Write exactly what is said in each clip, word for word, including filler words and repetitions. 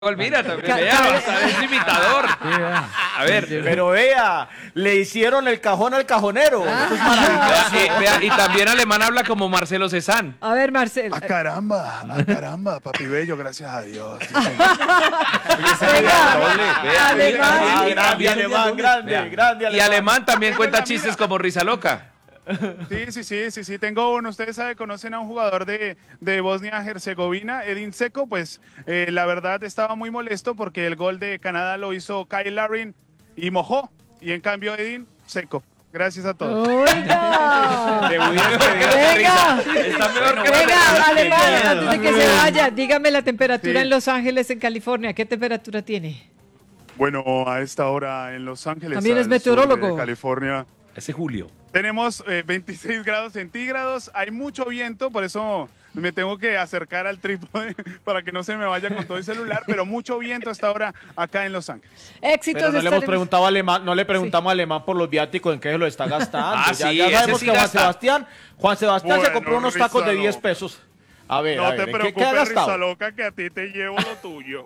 Olvida también, vea, es imitador. A ver, pero vea, le hicieron el cajón al cajonero. Ah. Vea, y, vea, y también alemán habla como Marcelo Cezanne. A ver, Marcelo. Ah, caramba, ah, caramba, papi bello, gracias a Dios. Venga, alemán. Grande, alemán, grande, grande, Y alemán también cuenta chistes como Risa Loca. Sí, sí, sí, sí, sí, tengo uno. Ustedes saben, conocen a un jugador de, de Bosnia-Herzegovina, Edin Dzeko, pues eh, la verdad estaba muy molesto porque el gol de Canadá lo hizo Kyle Larin y mojó, y en cambio Edin Dzeko. Gracias a todos. Oiga. Venga, está mejor que Venga, alemán, antes de que se vaya, dígame la temperatura sí. en Los Ángeles, en California. ¿Qué temperatura tiene? Bueno, a esta hora en Los Ángeles, también es meteorólogo de California. Ese Julio. Tenemos eh, veintiséis grados centígrados, hay mucho viento, por eso me tengo que acercar al trípode para que no se me vaya con todo el celular, pero mucho viento hasta ahora acá en Los Ángeles. Éxitos. Pero no le hemos preguntado a Alemán, no le preguntamos sí. a Alemán por los viáticos, en qué se lo está gastando. Ah, ya, sí, ya sabemos sí que Juan gasta. Sebastián, Juan Sebastián bueno, se compró unos tacos de diez pesos. A ver, no a ver, te ¿qué, preocupes, ¿qué ha gastado? Risa Loca, que a ti te llevo lo tuyo.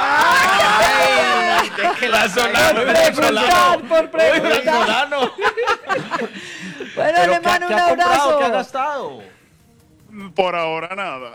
¡Ay! ¿De qué la Por preguntar, por preguntar. Bueno, Alemán, un abrazo. ¿Qué ha gastado? Por ahora nada.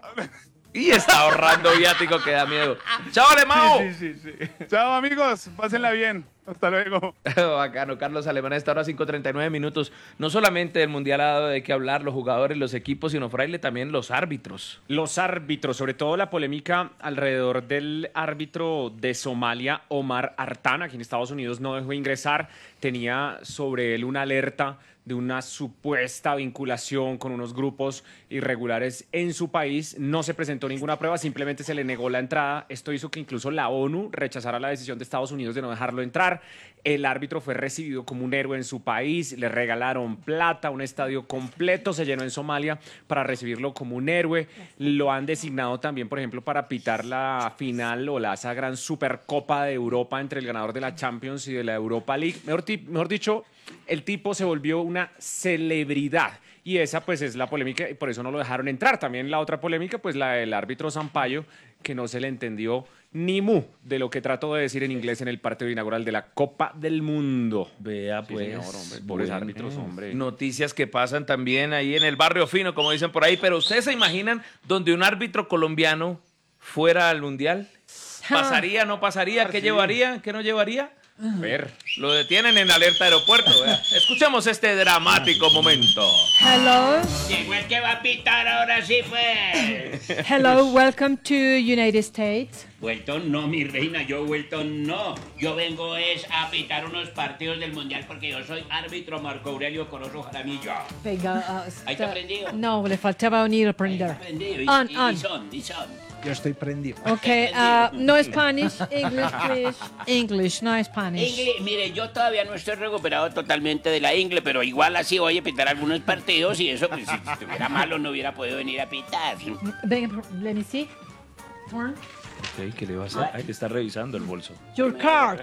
Y está ahorrando viático que da miedo. ¡Chao, Alemán! Sí, sí, sí, sí. Chao, amigos, pásenla bien. Hasta luego. Bacano, Carlos Alemán a esta hora cinco treinta y nueve minutos. No solamente el Mundial ha dado de qué hablar, los jugadores, los equipos, sino Fraile, también los árbitros. Los árbitros, sobre todo la polémica alrededor del árbitro de Somalia, Omar Artan, aquí en Estados Unidos no dejó ingresar, tenía sobre él una alerta de una supuesta vinculación con unos grupos irregulares en su país. No se presentó ninguna prueba, simplemente se le negó la entrada. Esto hizo que incluso la ONU rechazara la decisión de Estados Unidos de no dejarlo entrar. El árbitro fue recibido como un héroe en su país, le regalaron plata, un estadio completo se llenó en Somalia para recibirlo como un héroe. Lo han designado también, por ejemplo, para pitar la final o la esa gran Supercopa de Europa entre el ganador de la Champions y de la Europa League. Mejor, mejor dicho, el tipo se volvió una celebridad. Y esa pues es la polémica y por eso no lo dejaron entrar. También la otra polémica, pues la del árbitro Sampaio, que no se le entendió ni mu de lo que trató de decir en inglés en el partido inaugural de la Copa del Mundo. Vea Sí, pues, señor, hombre, pobres bueno, árbitros, hombre. Noticias que pasan también ahí en el barrio fino, como dicen por ahí. Pero ¿ustedes se imaginan donde un árbitro colombiano fuera al Mundial? ¿Pasaría, no pasaría? ¿Qué llevaría? ¿Qué no llevaría? A ver, lo detienen en alerta aeropuerto. Vea. Escuchemos este dramático momento. Hello. Llegó el que va a pitar ahora sí, pues. Hello, welcome to United States. Vuelto no, mi reina, yo vuelto no. Yo vengo es a pitar unos partidos del Mundial porque yo soy árbitro Marco Aurelio Corozo Jaramillo. Venga, uh, ¿Hay que aprendido? No, le faltaba unir aprender. Aprendido. Y, On, y, on. y son, y son. Yo estoy prendido. Okay, uh, no Spanish, English, please. English, no Spanish. Ingle, mire, yo todavía no estoy recuperado totalmente de la ingle, pero igual así voy a pitar algunos partidos y eso, pues, si estuviera malo no hubiera podido venir a pitar. Venga, let me see. Turn. Okay, ¿qué le va a hacer? Ay, le está revisando el bolso. Your card.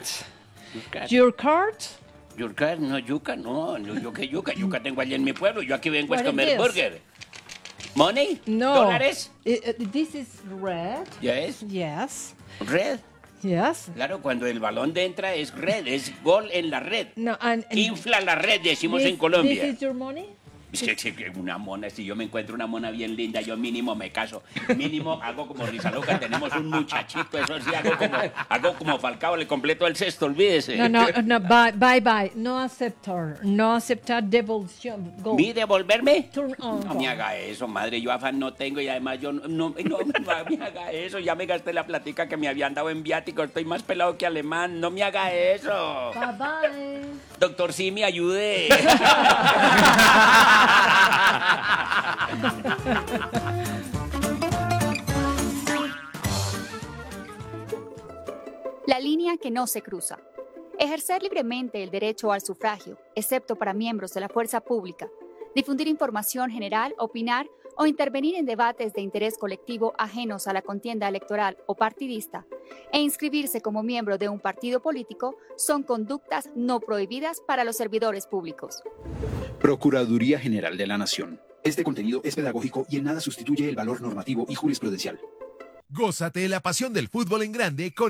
Your card. Yuca, no, yuca, no, no, yo que yuca, yuca tengo allá en mi pueblo, yo aquí vengo a What is comer this? burger. ¿Money? No. ¿Dólares? Uh, uh, this is red. Yes. Yes. Red. Yes. Claro, cuando el balón de entra es red, es gol en la red. No, and, and Infla la red, decimos this, en Colombia. This is your money? Es que, es que una mona, si yo me encuentro una mona bien linda, yo mínimo me caso. Mínimo hago como Risa Loca, tenemos un muchachito, eso sí, hago como, hago como Falcao, le completo el cesto, olvídese. No, no, no, bye, bye, bye. No aceptar, no aceptar devolución. Go. ¿Mi devolverme? Turn on. No me haga eso, madre, yo afán no tengo y además yo no, no, no, no me haga eso, ya me gasté la platica que me habían dado en viático, estoy más pelado que alemán, no me haga eso. Bye, bye. Doctor, sí, me ayude. La línea que no se cruza. Ejercer libremente el derecho al sufragio, excepto para miembros de la fuerza pública. Difundir información general, opinar o intervenir en debates de interés colectivo ajenos a la contienda electoral o partidista, e inscribirse como miembro de un partido político son conductas no prohibidas para los servidores públicos. Procuraduría General de la Nación. Este contenido es pedagógico y en nada sustituye el valor normativo y jurisprudencial. Gózate la pasión del fútbol en grande con